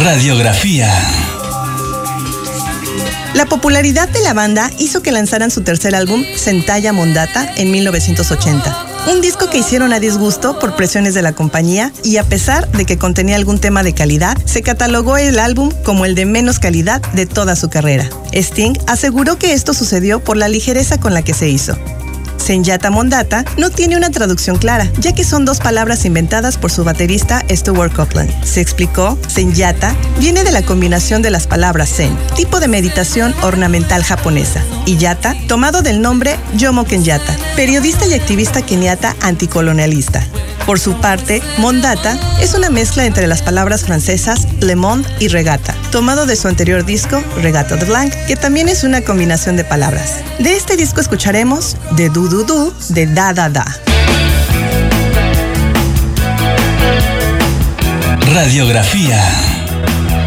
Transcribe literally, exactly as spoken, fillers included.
Radiografía. La popularidad de la banda hizo que lanzaran su tercer álbum, Sentaya Mondata, en mil novecientos ochenta. Un disco que hicieron a disgusto por presiones de la compañía y a pesar de que contenía algún tema de calidad, se catalogó el álbum como el de menos calidad de toda su carrera. Sting aseguró que esto sucedió por la ligereza con la que se hizo. Sentaya Mondata no tiene una traducción clara, ya que son dos palabras inventadas por su baterista Stuart Copeland. Se explicó, Sentaya viene de la combinación de las palabras Zen, tipo de meditación ornamental japonesa, y Yata, tomado del nombre Jomo Kenyatta, periodista y activista keniata anticolonialista. Por su parte, Mondata es una mezcla entre las palabras francesas Le Monde y Regata, tomado de su anterior disco, Regata de Blanc, que también es una combinación de palabras. De este disco escucharemos De Du Du Du de Da Da Da. Radiografía.